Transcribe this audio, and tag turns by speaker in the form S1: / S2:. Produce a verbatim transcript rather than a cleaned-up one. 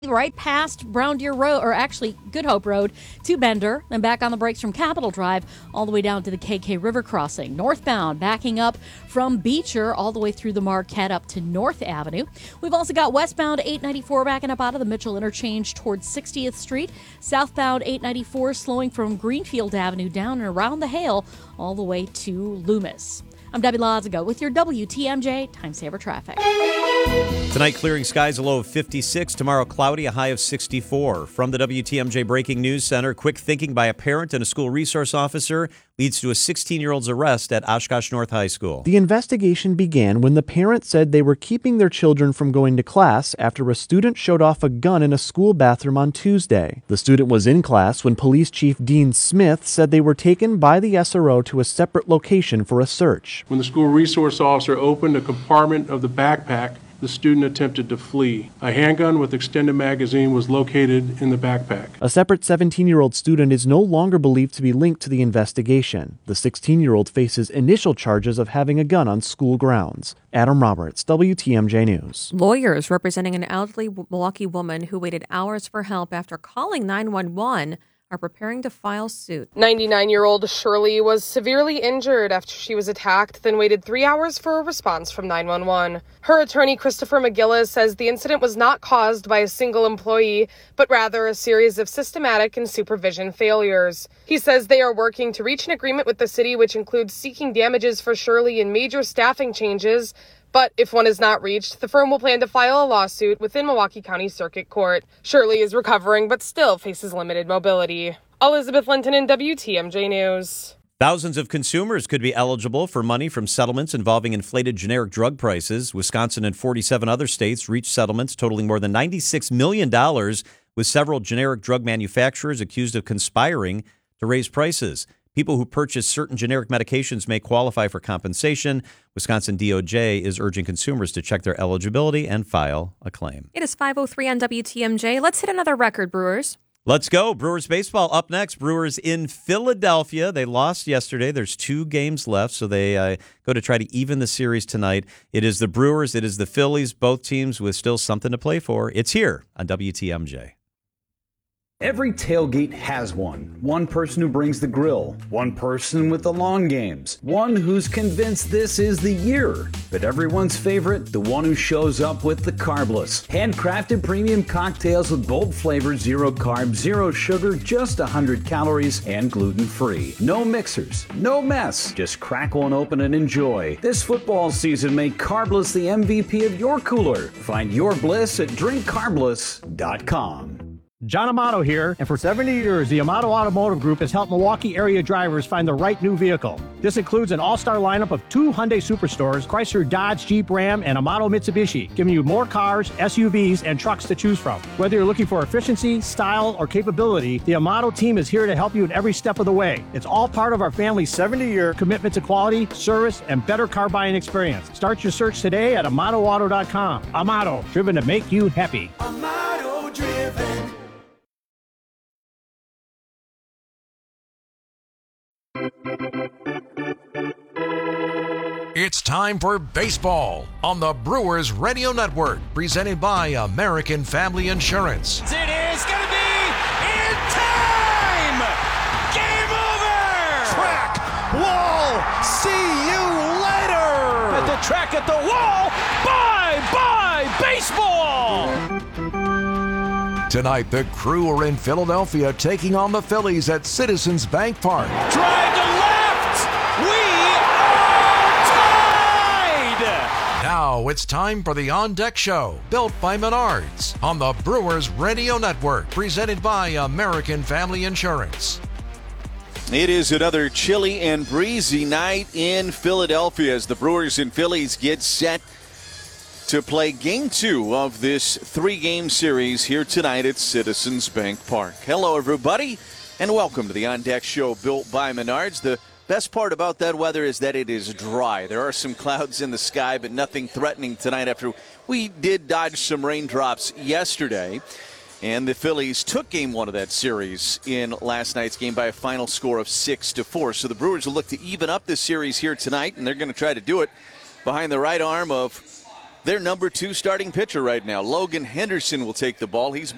S1: right past Brown Deer Road, or actually Good Hope Road, to Bender, then back on the brakes from Capitol Drive all the way down to the K K River crossing. Northbound, backing up from Beecher all the way through the Marquette up to North Avenue. We've also got westbound eight ninety-four backing up out of the Mitchell Interchange towards sixtieth Street. Southbound eight ninety-four slowing from Greenfield Avenue down and around the Hale all the way to Loomis. I'm Debbie Lazago with your W T M J Time Saver Traffic.
S2: Tonight, clearing skies, a low of fifty-six. Tomorrow, cloudy, a high of sixty-four. From the W T M J Breaking News Center, quick thinking by a parent and a school resource officer leads to a sixteen-year-old's arrest at Oshkosh North High School.
S3: The investigation began when the parent said they were keeping their children from going to class after a student showed off a gun in a school bathroom on Tuesday. The student was in class when Police Chief Dean Smith said they were taken by the S R O to a separate location for a search.
S4: When the school resource officer opened a compartment of the backpack, the student attempted to flee. A handgun with extended magazine was located in the backpack.
S3: A separate seventeen-year-old student is no longer believed to be linked to the investigation. The sixteen-year-old faces initial charges of having a gun on school grounds. Adam Roberts, W T M J News.
S5: Lawyers representing an elderly Milwaukee woman who waited hours for help after calling nine one one are preparing to file suit.
S6: ninety-nine-year-old Shirley was severely injured after she was attacked, then waited three hours for a response from nine one one. Her attorney, Christopher McGillis, says the incident was not caused by a single employee, but rather a series of systematic and supervision failures. He says they are working to reach an agreement with the city, which includes seeking damages for Shirley and major staffing changes. But if one is not reached, the firm will plan to file a lawsuit within Milwaukee County Circuit Court. Shirley is recovering, but still faces limited mobility. Elizabeth Linton in W T M J News.
S2: Thousands of consumers could be eligible for money from settlements involving inflated generic drug prices. Wisconsin and forty-seven other states reached settlements totaling more than ninety-six million dollars with several generic drug manufacturers accused of conspiring to raise prices. People who purchase certain generic medications may qualify for compensation. Wisconsin D O J is urging consumers to check their eligibility and file a claim.
S5: It is five oh three on W T M J. Let's hit another record, Brewers.
S2: Let's go. Brewers baseball up next. Brewers in Philadelphia. They lost yesterday. There's two games left, so they uh, go to try to even the series tonight. It is the Brewers. It is the Phillies, both teams with still something to play for. It's here on W T M J.
S7: Every tailgate has one. One person who brings the grill. One person with the long games. One who's convinced this is the year. But everyone's favorite, the one who shows up with the carbless. Handcrafted premium cocktails with bold flavor, zero carbs, zero sugar, just one hundred calories, and gluten-free. No mixers, no mess. Just crack one open and enjoy. This football season, make Carbless the M V P of your cooler. Find your bliss at drink carbless dot com.
S8: John Amato here, and for seventy years, the Amato Automotive Group has helped Milwaukee area drivers find the right new vehicle. This includes an all-star lineup of two Hyundai Superstores, Chrysler, Dodge, Jeep, Ram, and Amato Mitsubishi, giving you more cars, S U Vs, and trucks to choose from. Whether you're looking for efficiency, style, or capability, the Amato team is here to help you in every step of the way. It's all part of our family's seventy-year commitment to quality, service, and better car buying experience. Start your search today at amato auto dot com. Amato, driven to make you happy.
S9: Amato driven.
S10: It's time for baseball on the Brewers Radio Network, presented by American Family Insurance.
S9: It is going to be in time! Game over!
S11: Track, wall, see you later!
S9: At the track, at the wall, bye-bye baseball!
S10: Tonight, the Crew are in Philadelphia taking on the Phillies at Citizens Bank Park.
S9: Drive to left! We
S10: Now it's time for the On Deck Show, built by Menards, on the Brewers Radio Network, presented by American Family Insurance.
S12: It is another chilly and breezy night in Philadelphia as the Brewers and Phillies get set to play game two of this three-game series here tonight at Citizens Bank Park. Hello, everybody, and welcome to the On Deck Show, built by Menards. The best part about that weather is that it is dry. There are some clouds in the sky, but nothing threatening tonight after we did dodge some raindrops yesterday. And the Phillies took game one of that series in last night's game by a final score of six to four. So the Brewers will look to even up this series here tonight, and they're going to try to do it behind the right arm of their number two starting pitcher right now. Logan Henderson will take the ball. He's